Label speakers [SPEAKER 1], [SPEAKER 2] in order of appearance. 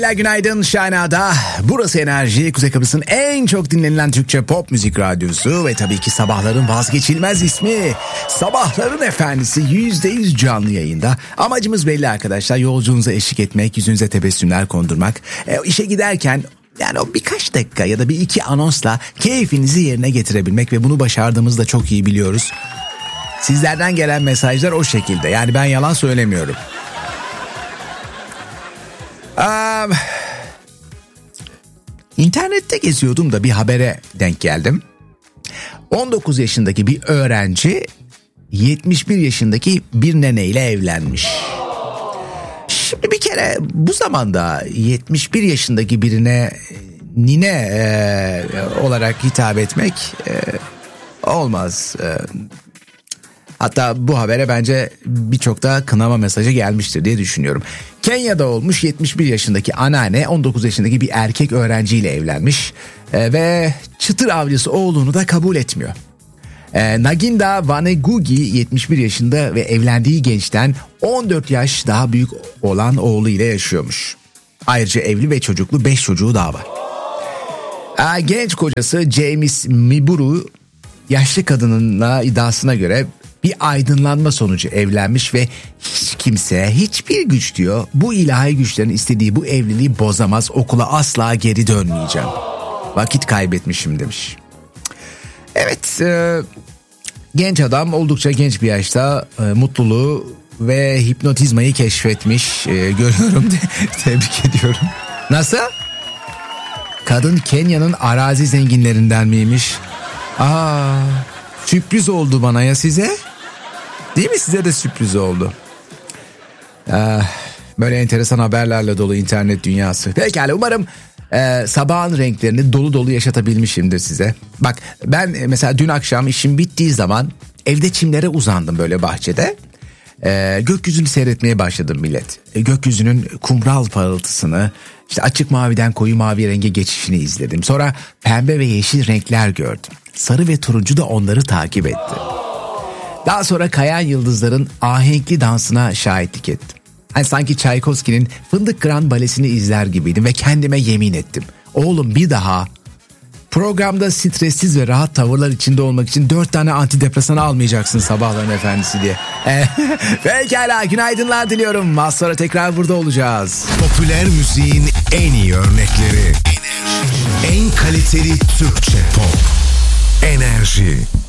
[SPEAKER 1] Günaydın Şahina'da. Burası Enerji, Kuzey Kıbrıs'ın en çok dinlenilen Türkçe pop müzik radyosu ve tabii ki sabahların vazgeçilmez ismi Sabahların Efendisi %100 canlı yayında. Amacımız belli arkadaşlar, yolculuğunuza eşlik etmek, yüzünüze tebessümler kondurmak. İşe giderken yani o birkaç dakika ya da bir iki anonsla keyfinizi yerine getirebilmek ve bunu başardığımızı da çok iyi biliyoruz. Sizlerden gelen mesajlar o şekilde, yani ben yalan söylemiyorum. İnternette geziyordum da bir habere denk geldim. 19 yaşındaki bir öğrenci 71 yaşındaki bir neneyle evlenmiş. Şimdi bir kere bu zamanda 71 yaşındaki birine nine olarak hitap etmek olmaz. Hatta bu habere bence birçok da kınama mesajı gelmiştir diye düşünüyorum. Kenya'da olmuş, 71 yaşındaki anneanne 19 yaşındaki bir erkek öğrenciyle evlenmiş ve çıtır avcısı oğlunu da kabul etmiyor. Naginda Vanegugi 71 yaşında ve evlendiği gençten 14 yaş daha büyük olan oğluyla yaşıyormuş. Ayrıca evli ve çocuklu 5 çocuğu daha var. Genç kocası James Miburu yaşlı kadınınla iddiasına göre bir aydınlanma sonucu evlenmiş ve hiç kimse, hiçbir güç diyor, bu ilahi güçlerin istediği bu evliliği bozamaz, okula asla geri dönmeyeceğim. Vakit kaybetmişim demiş. Evet, genç adam oldukça genç bir yaşta mutluluğu ve hipnotizmayı keşfetmiş. Görüyorum, tebrik ediyorum. Nasıl? Kadın Kenya'nın arazi zenginlerinden miymiş? Sürpriz oldu bana ya size. Değil mi, size de sürpriz oldu. Böyle enteresan haberlerle dolu internet dünyası. Pekala, umarım sabahın renklerini dolu dolu yaşatabilmişimdir size. Bak, ben mesela dün akşam işim bittiği zaman evde çimlere uzandım böyle bahçede. Gökyüzünü seyretmeye başladım millet. Gökyüzünün kumral parıltısını, işte açık maviden koyu mavi renge geçişini izledim. Sonra pembe ve yeşil renkler gördüm. Sarı ve turuncu da onları takip etti. Daha sonra kayan yıldızların ahenkli dansına şahitlik ettim. Hani sanki Tchaikovsky'nin Fındık Kıran balesini izler gibiydim ve kendime yemin ettim. Oğlum, bir daha programda stressiz ve rahat tavırlar içinde olmak için 4 tane antidepresan almayacaksın Sabahların Efendisi diye. Pekala, günaydınlar diliyorum. Az sonra tekrar burada olacağız.
[SPEAKER 2] Popüler müziğin en iyi örnekleri. En kaliteli Türkçe pop. Enerji.